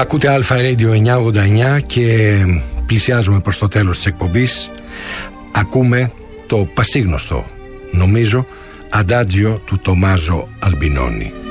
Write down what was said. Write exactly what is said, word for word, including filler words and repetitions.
Ακούτε Αλφα Radio εννιακόσια ογδόντα εννιά και πλησιάζουμε προς το τέλος της εκπομπής. Ακούμε το πασίγνωστο, νομίζω, αντάτζιο του Τομάζο Αλμπινόνι.